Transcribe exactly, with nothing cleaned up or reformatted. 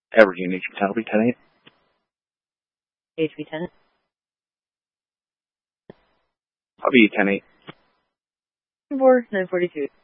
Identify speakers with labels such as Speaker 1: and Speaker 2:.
Speaker 1: Aberdeen, H P ten will be ten eight.
Speaker 2: H P ten.
Speaker 1: I'll be ten eight.
Speaker 2: four nine forty-two.